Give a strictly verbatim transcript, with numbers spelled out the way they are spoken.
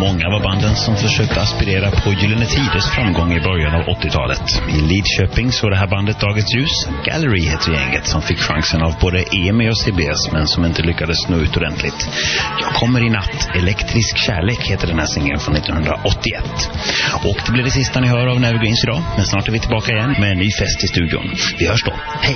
Många var banden som försökte aspirera på Gyllene Tiders framgång i början av åttiotalet. I Lidköping så det här bandet dagens ljus. Gallery heter gänget som fick chansen av både E M E och C B S men som inte lyckades nå ut ordentligt. Jag kommer i natt. Elektrisk kärlek heter den här singeln från nittonhundraåttioett. Och det blir det sista ni hör av Nevergreens idag. Men snart är vi tillbaka igen med en ny fest i studion. Vi hörs då. Hej!